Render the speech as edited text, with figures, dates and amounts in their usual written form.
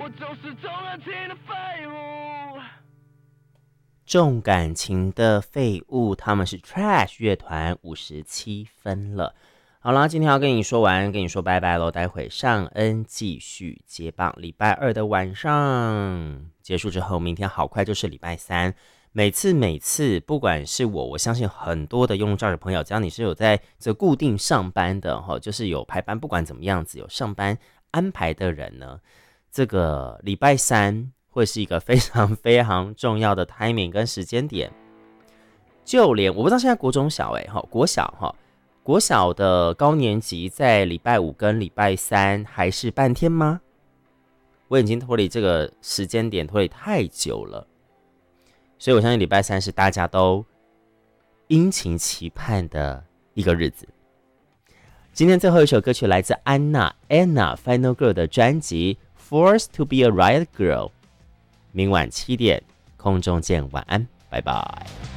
我就是重感情的废物。 重感情的废物，他们是 Trash 乐团，57分了。好啦，今天要跟你说完，跟你说拜拜咯。待会尚恩继续接棒，礼拜2的晚上结束之后，明天好快就是礼拜3。每次，不管是我相信很多的用照的朋友，只要你是有在这固定上班的，就是有排班，不管怎么样子有上班安排的人呢，这个礼拜3会是一个非常非常重要的 timing 跟时间点。就连我不知道现在国中小国小的高年级在礼拜5跟礼拜3还是半天吗？我已经脱离这个时间点脱离太久了，所以我相信礼拜3是大家都殷勤期盼的一个日子。今天最后一首歌曲来自安娜 Anna Final Girl 的专辑 Forced to be a Riot Girl。明晚7点空中见，晚安，拜拜。